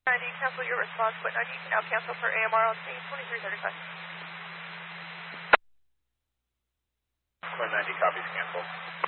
90, cancel your response. Point 90, you can now cancel for AMR on scene 2335. Point 90, copies cancel.